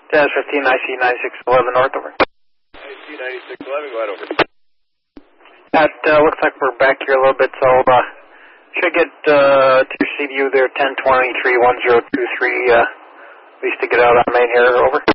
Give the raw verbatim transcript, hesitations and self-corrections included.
Dennis fifteen, I C ninety-six eleven north, over. I C ninety-six eleven, go ahead, over. That uh, looks like we're back here a little bit, so uh, should get uh, to your C D U there, ten twenty-three, ten twenty-three, uh, at least to get out on main here, over.